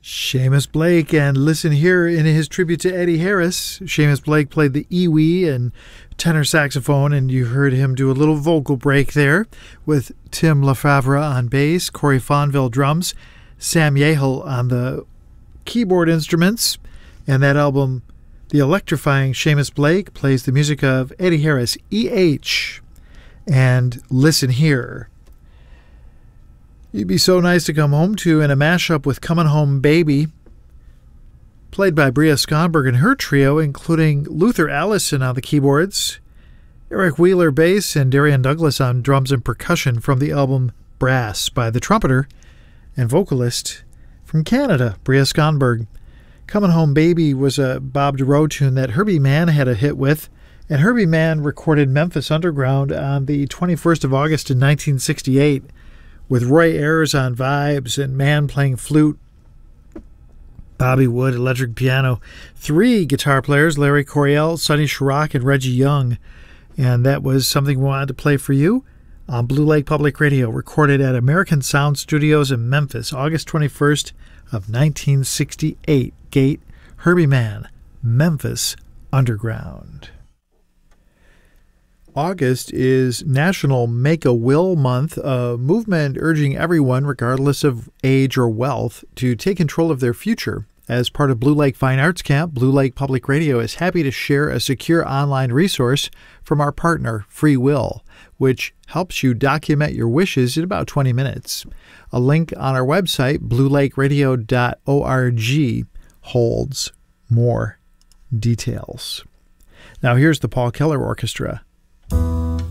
Seamus Blake, and listen here in his tribute to Eddie Harris. Seamus Blake played the iwi and tenor saxophone, and you heard him do a little vocal break there with Tim LaFavre on bass, Corey Fonville drums, Sam Yahel on the keyboard instruments, and that album, The Electrifying Seamus Blake, plays the music of Eddie Harris, E.H. And listen here. You'd Be So Nice to Come Home To, in a mashup with Comin' Home Baby, played by Bria Skonberg and her trio, including Luther Allison on the keyboards, Eric Wheeler bass, and Darian Douglas on drums and percussion from the album Brass by the trumpeter and vocalist from Canada, Bria Skonberg. Comin' Home Baby was a Bob Dorough tune that Herbie Mann had a hit with, and Herbie Mann recorded Memphis Underground on the 21st of August in 1968, with Roy Ayers on vibes and Mann playing flute, Bobby Wood electric piano, 3 guitar players, Larry Coryell, Sonny Sharrock, and Reggie Young. And that was something we wanted to play for you on Blue Lake Public Radio, recorded at American Sound Studios in Memphis, August 21st of 1968. Gate, Herbie Mann, Memphis Underground. August is National Make-A-Will Month, a movement urging everyone, regardless of age or wealth, to take control of their future. As part of Blue Lake Fine Arts Camp, Blue Lake Public Radio is happy to share a secure online resource from our partner, Free Will, which helps you document your wishes in about 20 minutes. A link on our website, bluelakeradio.org, holds more details. Now here's the Paul Keller Orchestra